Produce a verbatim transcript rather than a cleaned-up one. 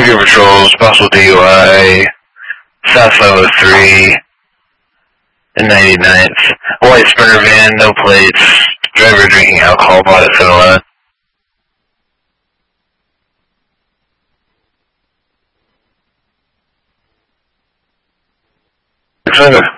Your patrols, possible D U I, South five oh three, and ninety-ninth. White Sprinter van, no plates, driver drinking alcohol, bought at seven eleven. Excited.